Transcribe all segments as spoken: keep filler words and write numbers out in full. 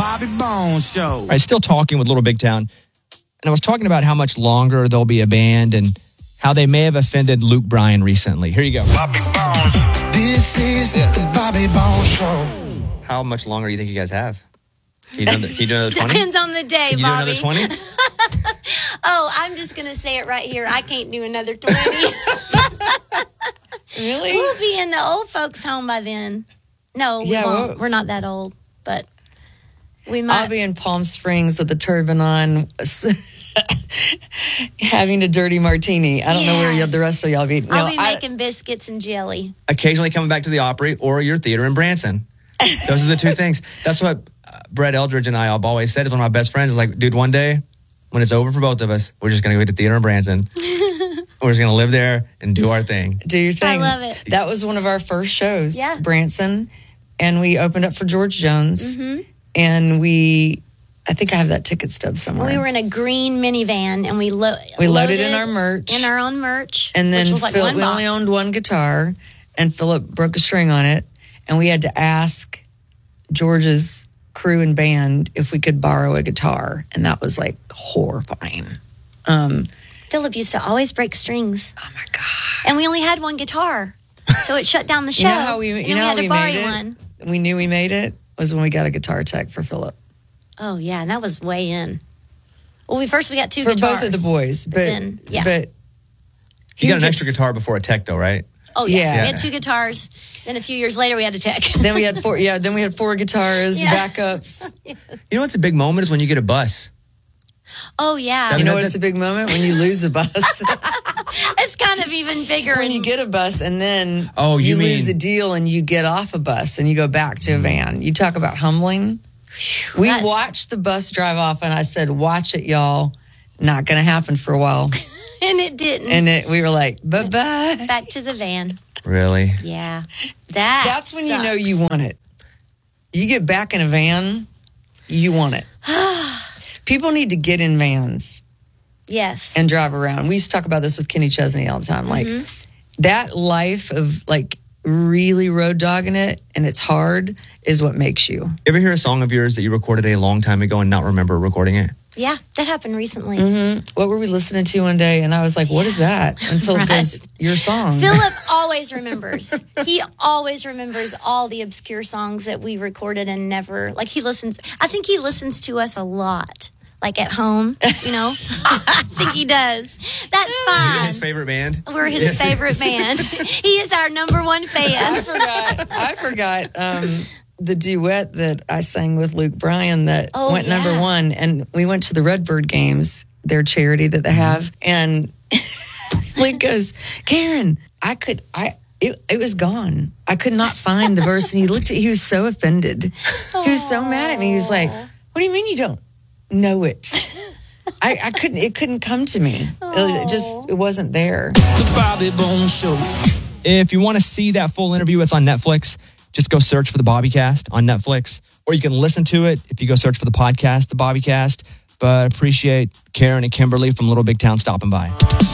Bobby Bones Show. All right, still talking with Little Big Town. And I was talking about how much longer they'll be a band and how they may have offended Luke Bryan recently. Here you go. Bobby Bones. This is the Bobby Bones Show. How much longer do you think you guys have? Can you do another, can you do another twenty? Depends on the day, Can you Bobby. do another twenty? Oh, I'm just going to say it right here. I can't do another twenty. Really? We'll be in the old folks' home by then. No, we Yeah, won't. we'll- We're not that old, but we might. I'll be in Palm Springs with a turban on, having a dirty martini. I don't know where you Yes. the rest of y'all be. No, I'll be I- making biscuits and jelly. Occasionally coming back to the Opry or your theater in Branson. Those are the two things. That's what uh, Brett Eldridge and I have always said. Is one of my best friends is like, dude, one day when it's over for both of us, we're just going to go to the theater in Branson. We're just going to live there and do our thing. Do your thing. I love it. That was one of our first shows, Yeah. Branson. And we opened up for George Jones. Mm-hmm. And we, I think I have that ticket stub somewhere. We were in a green minivan, and we, lo- We loaded in our merch. In our own merch. and then which was like Phil, one we box. only owned one guitar, and Philip broke a string on it. And we had to ask George's crew and band if we could borrow a guitar. And that was like horrifying. Um, Philip used to always break strings. oh my God. And we only had one guitar. So it shut down the show. You know how we, and you then know how we we had to made borrow it? one. We knew we made it was when we got a guitar tech for Philip. Oh, yeah, and that was way in. Well, we first we got two For guitars. both of the boys. But, then, yeah. but You got an gets- extra guitar before a tech, though, right? Oh, yeah. Yeah. We had two guitars. Then a few years later, we had a tech. then we had four, yeah, then we had four guitars, Yeah. backups. You know what's a big moment is when you get a bus. Oh, yeah. That- You know that- what's a big moment? When you lose a bus. It's kind of even bigger. when and- you get a bus and then Oh, you lose mean- a deal and you get off a bus and you go back to a van. You talk about humbling. We That's- watched the bus drive off and I said, watch it, y'all. Not going to happen for a while. and it didn't. And it, we were like, bye-bye. Back to the van. Really? Yeah. That That's when you know sucks. you want it. You get back in a van, you want it. People need to get in vans Yes. and drive around. We used to talk about this with Kenny Chesney all the time. Like that life of like really road dogging it and it's hard is what makes you. Ever hear a song of yours that you recorded a long time ago and not remember recording it? yeah, that happened recently. Mm-hmm. What were we listening to one day? And I was like, what is that? And Philip Right. goes, your song. Philip always remembers. He always remembers all the obscure songs that we recorded and never, like he listens, I think he listens to us a lot. Like at home, you know? I think he does. That's fine. His favorite band? We're his Yes. favorite band. He is our number one I fan. forgot. I forgot um, the duet that I sang with Luke Bryan that Oh, went yeah. number one. And we went to the Redbird games, their charity that they have. And Luke goes, Karen, I could, I, it, it was gone. I could not find the verse. And he looked at, he was so offended. He was so mad at me. He was like, what do you mean you don't know it? I, I couldn't, it couldn't come to me. It just, it wasn't there. The Bobby Bones Show. If you want to see that full interview, it's on Netflix. Just go search for the Bobbycast on Netflix, or you can listen to it if you go search for the podcast, the Bobbycast. But appreciate Karen and Kimberly from Little Big Town stopping by.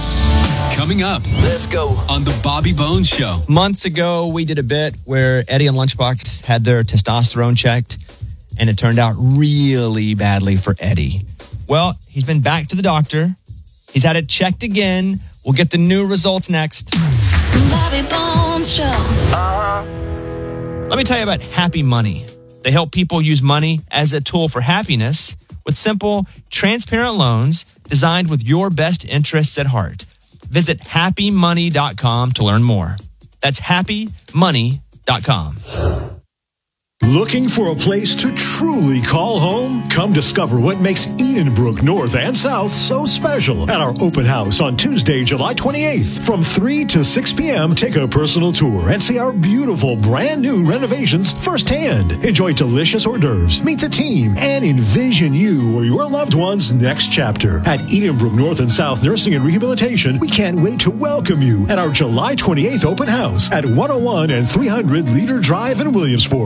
Coming up Let's go. on the Bobby Bones Show. Months ago, we did a bit where Eddie and Lunchbox had their testosterone checked, and it turned out really badly for Eddie. Well, he's been back to the doctor. He's had it checked again. We'll get the new results next. Bobby Bones Show. Let me tell you about Happy Money. They help people use money as a tool for happiness with simple, transparent loans designed with your best interests at heart. Visit happy money dot com to learn more. That's happy money dot com. Looking for a place to truly call home? Come discover what makes Edenbrook North and South so special at our open house on Tuesday, July twenty-eighth. From three to six p.m., take a personal tour and see our beautiful brand new renovations firsthand. Enjoy delicious hors d'oeuvres, meet the team, and envision you or your loved one's next chapter. At Edenbrook North and South Nursing and Rehabilitation, we can't wait to welcome you at our July twenty-eighth open house at one oh one and three hundred Leader Drive in Williamsport. Get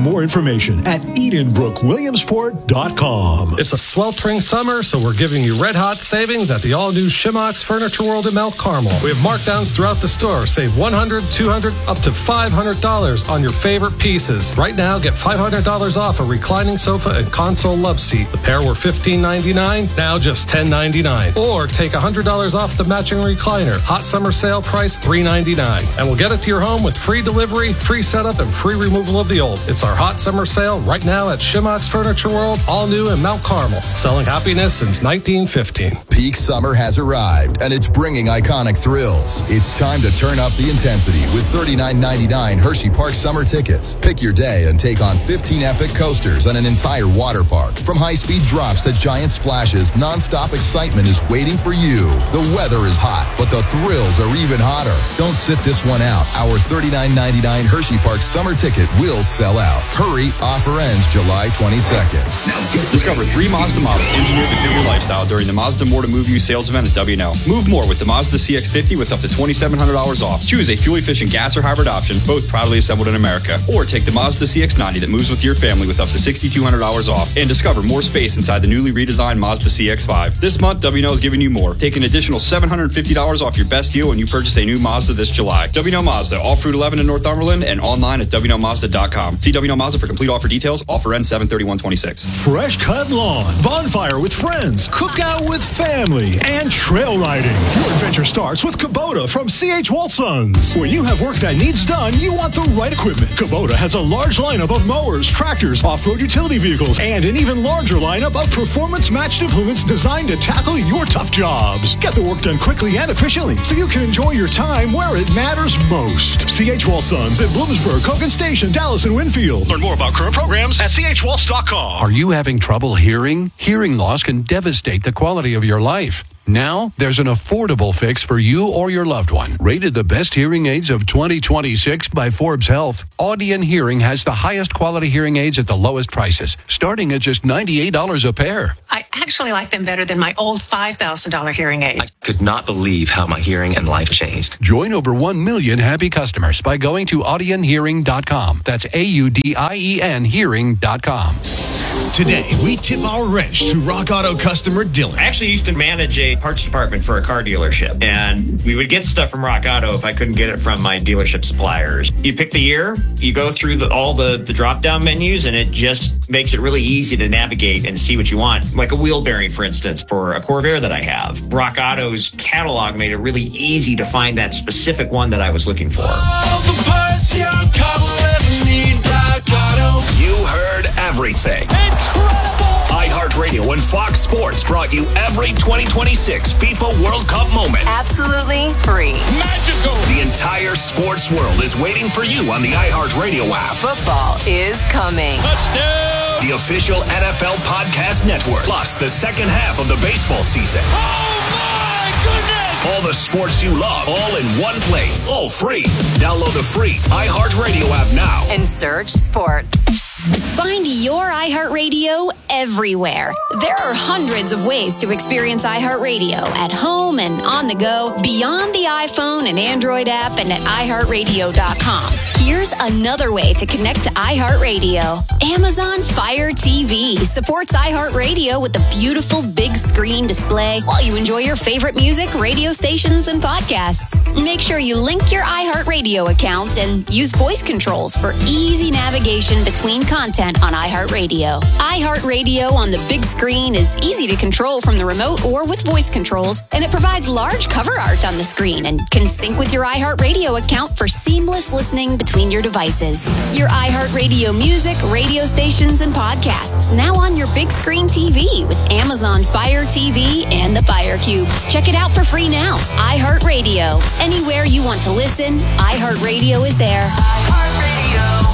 more information at edenbrook williamsport dot com. It's a sweltering summer, so we're giving you red hot savings at the all-new Shimox Furniture World in Mount Carmel. We have markdowns throughout the store. Save one hundred dollars, two hundred dollars, up to five hundred dollars on your favorite pieces. Right now, get five hundred dollars off a reclining sofa and console love seat. The pair were fifteen ninety-nine, now just ten ninety-nine. Or take one hundred dollars off the matching recliner. Hot summer sale price three ninety-nine. And we'll get it to your home with free delivery, free setup, and free removal of the old. It's our hot summer sale right now at Shimox Furniture World, all new in Mount Carmel. Selling happiness since nineteen fifteen. Peak summer has arrived, and it's bringing iconic thrills. It's time to turn up the intensity with thirty-nine ninety-nine Hershey Park summer tickets. Pick your day and take on fifteen epic coasters and an entire water park. From high-speed drops to giant splashes, non-stop excitement is waiting for you. The weather is hot, but the thrills are even hotter. Don't sit this one out. Our thirty-nine ninety-nine Hershey Park summer ticket will sell out. Hurry, offer ends July twenty-second. Discover three Mazda models engineered to fit your lifestyle during the Mazda More to Move You sales event at W and L. Move more with the Mazda C X fifty with up to twenty-seven hundred dollars off. Choose a fuel-efficient gas or hybrid option, both proudly assembled in America. Or take the Mazda C X ninety that moves with your family with up to six thousand two hundred dollars off. And discover more space inside the newly redesigned Mazda C X five. This month, W and L is giving you more. Take an additional seven hundred fifty dollars off your best deal when you purchase a new Mazda this July. W and L Mazda, off Route eleven in Northumberland and online at W and L Mazda dot com. See W and L Mazda for complete offer details. Offer ends seven thirty-one twenty-six. Fresh cut lawn, bonfire with friends, cookout with family, and trail riding. Your adventure starts with Kubota from C H Waltsons. When you have work that needs done, you want the right equipment. Kubota has a large lineup of mowers, tractors, off-road utility vehicles, and an even larger lineup of performance-matched implements designed to tackle your tough jobs. Get the work done quickly and efficiently so you can enjoy your time where it matters most. C H Waltsons in Bloomsburg, Cogan Station, Dallas, and Winfield. Learn more about current programs at c h waltz dot com. Are you having trouble hearing? Hearing loss can devastate the quality of your life. Now, there's an affordable fix for you or your loved one. Rated the best hearing aids of twenty twenty-six by Forbes Health, Audion Hearing has the highest quality hearing aids at the lowest prices, starting at just ninety-eight dollars a pair. I actually like them better than my old five thousand dollars hearing aid. I could not believe how my hearing and life changed. Join over one million happy customers by going to audion hearing dot com. That's A U D I E N hearing dot com. Today, we tip our wrench to Rock Auto customer Dylan. I actually used to manage a parts department for a car dealership, and we would get stuff from Rock Auto if I couldn't get it from my dealership suppliers. You pick the year, you go through the, all the, the drop-down menus, and it just makes it really easy to navigate and see what you want. Like a wheel bearing, for instance, for a Corvair that I have. Rock Auto's catalog made it really easy to find that specific one that I was looking for. All the parts your car will ever need, Rock Auto. You heard everything. Incredible! iHeartRadio and Fox Sports brought you every twenty twenty-six FIFA World Cup moment. Absolutely free. Magical! The entire sports world is waiting for you on the iHeartRadio app. Football is coming. Touchdown! The official N F L Podcast Network. Plus the second half of the baseball season. Oh my goodness! All the sports you love, all in one place. All free. Download the free iHeartRadio app now. And search sports. Find your iHeartRadio everywhere. There are hundreds of ways to experience iHeartRadio at home and on the go, beyond the iPhone and Android app and at i heart radio dot com. Here's another way to connect to iHeartRadio. Amazon Fire T V supports iHeartRadio with a beautiful big screen display while you enjoy your favorite music, radio stations, and podcasts. Make sure you link your iHeartRadio account and use voice controls for easy navigation between content on iHeartRadio. iHeartRadio on the big screen is easy to control from the remote or with voice controls, and it provides large cover art on the screen and can sync with your iHeartRadio account for seamless listening between your devices. Your iHeartRadio music, radio stations, and podcasts now on your big screen T V with Amazon Fire T V and the Fire Cube. Check it out for free now. iHeartRadio. Anywhere you want to listen, iHeartRadio is there. iHeartRadio.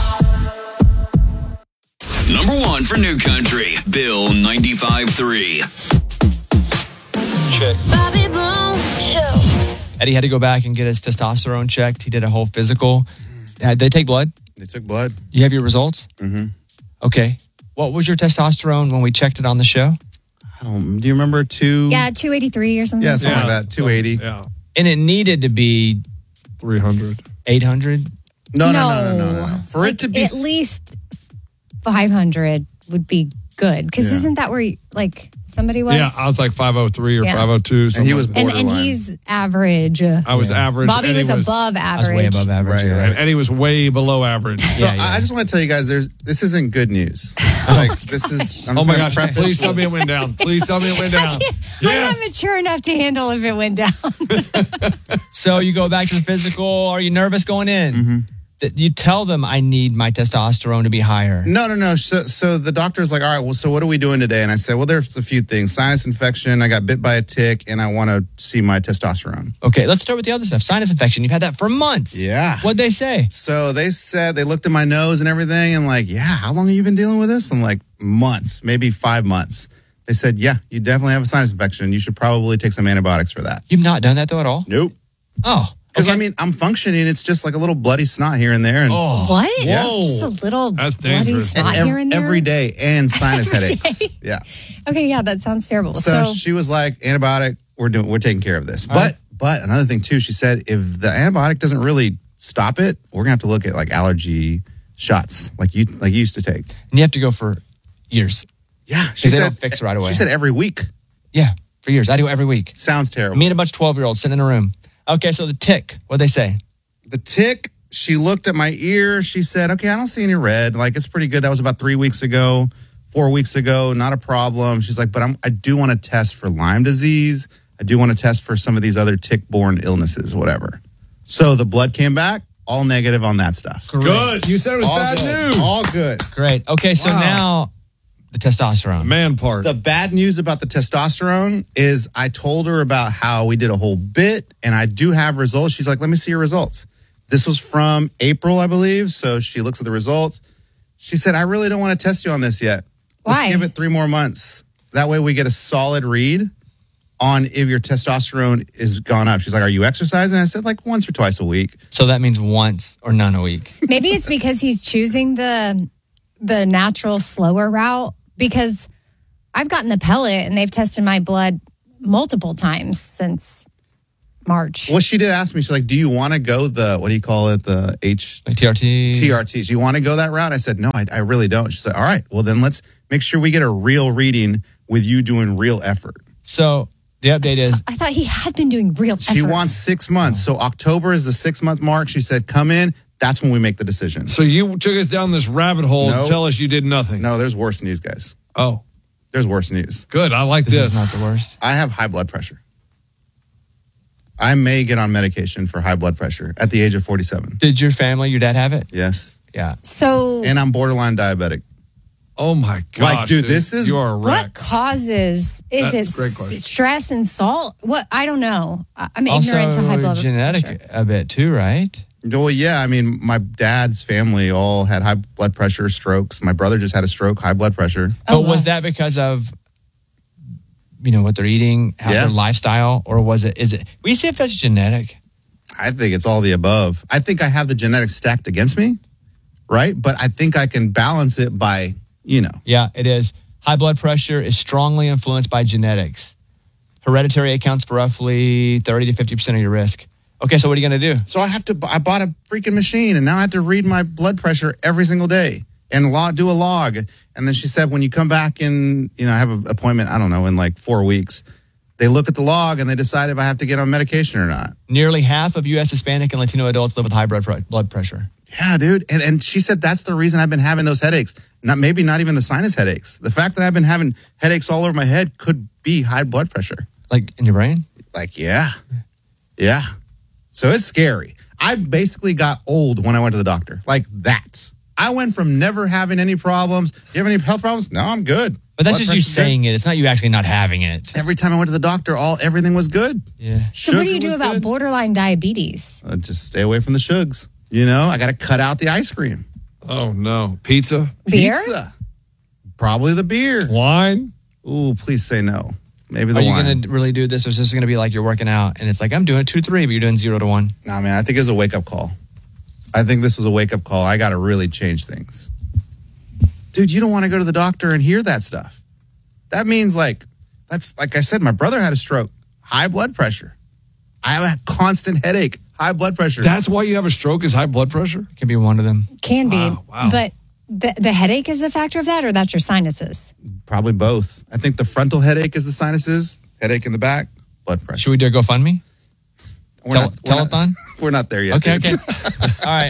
Number one for New Country, Bill ninety-five point three. Bobby Bones Show. Eddie had to go back and get his testosterone checked. He did a whole physical. Did they take blood? They took blood. You have your results? Mm-hmm. Okay. What was your testosterone when we checked it on the show? I don't, do you remember two? Yeah, two eighty-three or something. Yeah, something yeah. like that. two eighty. Yeah. And it needed to be three hundred. eight hundred? No, no, no, no, no, no. no. For like it to be at least five hundred would be good. Because Yeah. isn't that where, you, like, somebody was? Yeah, I was like five oh three or Yeah. five oh two. And he was and, and he's average. I was average. Bobby and he was, above average. Right, right. And he was way below average. So I I just want to tell you guys, there's this isn't good news. Like this is. I'm Oh just my gonna gosh! preface- Please tell me it went down. Please tell me it went down. I'm not mature enough to handle if it went down. So you go back to the physical. Are you nervous going in? Mm-hmm. That you tell them I need my testosterone to be higher. No, no, no. So, so the doctor's like, all right, well, so what are we doing today? And I said, well, there's a few things. Sinus infection, I got bit by a tick, and I want to see my testosterone. Okay, let's start with the other stuff. Sinus infection. You've had that for months. Yeah. What'd they say? So they said, they looked at my nose and everything, and like, yeah, how long have you been dealing with this? I'm like, months, maybe five months. They said, yeah, you definitely have a sinus infection. You should probably take some antibiotics for that. You've not done that though at all? Nope. Oh. Because, I mean, I'm functioning. It's just like a little bloody snot here and there. And What? Yeah. Just a little bloody dangerous. snot And ev- here and there? every day, and sinus Every headaches. day. Yeah. Okay, yeah, that sounds terrible. So, So, she was like, antibiotic, we're doing, we're taking care of this. But, but another thing too, she said, if the antibiotic doesn't really stop it, we're gonna have to look at like allergy shots, like you like you used to take. And you have to go for years. Yeah, She they don't fix it right away. She said every week. Yeah, for years. I do it every week. Sounds terrible. Me and a bunch of twelve-year-olds sitting in a room. Okay, so the tick, what'd they say? The tick, she looked at my ear. She said, okay, I don't see any red. Like, it's pretty good. That was about three weeks ago, four weeks ago. Not a problem. She's like, but I'm, I do want to test for Lyme disease. I do want to test for some of these other tick-borne illnesses, whatever. So the blood came back, all negative on that stuff. Good. You said it was All bad good. news. All good. Great. Okay, so Wow. now the testosterone. Man part. The bad news about the testosterone is I told her about how we did a whole bit and I do have results. She's like, let me see your results. This was from April, I believe. So she looks at the results. She said, I really don't want to test you on this yet. Let's Why? give it three more months. That way we get a solid read on if your testosterone is gone up. She's like, are you exercising? I said, like once or twice a week. So that means once or none a week. maybe it's because he's choosing the the natural, slower route. Because I've gotten the pellet and they've tested my blood multiple times since March. Well, she did ask me, she's like, do you want to go the, what do you call it? The H... Like T R T? T R T. Do you want to go that route? I said, no, I, I really don't. She said, all right, well then let's make sure we get a real reading with you doing real effort. So the update is I thought he had been doing real She effort. wants six months. So October is the six month mark. She said, come in. That's when we make the decision. So you took us down this rabbit hole No. to tell us you did nothing. No, there's worse news, guys. Oh. There's worse news. Good. I like this. this. is not the worst. I have high blood pressure. I may get on medication for high blood pressure at the age of forty-seven. Did your family, your dad have it? Yes. Yeah. So And I'm borderline diabetic. Oh my gosh. Like, dude, this is- You are a what wreck. causes, is That's it a great question. s- stress and salt? What? I don't know. I- I'm Also ignorant to high blood genetic pressure. a bit too, right? Well, yeah. I mean, my dad's family all had high blood pressure, strokes. My brother just had a stroke, high blood pressure. Oh, But was wow. that because of, you know, what they're eating, how Yeah. their lifestyle, or was it, is it, we see if that's genetic. I think it's all the above. I think I have the genetics stacked against me, right? But I think I can balance it by, you know. Yeah, it is. High blood pressure is strongly influenced by genetics. Hereditary accounts for roughly thirty to fifty percent of your risk. Okay, so what are you going to do? So I have to, I bought a freaking machine and now I have to read my blood pressure every single day and log, do a log. And then she said, when you come back in, you know, I have an appointment, I don't know, in like four weeks, they look at the log and they decide if I have to get on medication or not. Nearly half of U S Hispanic and Latino adults live with high blood pre- blood pressure. Yeah, dude. And, and she said that's the reason I've been having those headaches. Not maybe not even the sinus headaches. The fact that I've been having headaches all over my head could be high blood pressure. Like in your brain? Like, yeah. Yeah. So it's scary. I basically got old when I went to the doctor. Like that. I went from never having any problems. Do you have any health problems? No, I'm good. But that's Blood just you pressure's good. saying it. It's not you actually not having it. Every time I went to the doctor, all everything was good. Yeah. So what do you Sugar do was about good. borderline diabetes? Uh, just stay away from the sugars. You know, I got to cut out the ice cream. Oh no. Pizza? Beer? Pizza. Probably the beer. Wine? Ooh, please say no. Maybe the Are you wine. going to really do this, or is this going to be like you're working out and it's like I'm doing two three, but you're doing zero to one? Nah, man, I think it was a wake up call. I think this was a wake up call. I got to really change things. Dude, you don't want to go to the doctor and hear that stuff. That means like, that's like I said, my brother had a stroke, high blood pressure. I have a constant headache, high blood pressure. That's why you have a stroke is high blood pressure? Can be one of them. Can be. Wow, wow. But The, the headache is a factor of that, or that's your sinuses? Probably both. I think the frontal headache is the sinuses, headache in the back, blood pressure. Should we do a GoFundMe? We're Tele- not, we're not- telethon? We're not there yet. Okay, dude. okay. All right.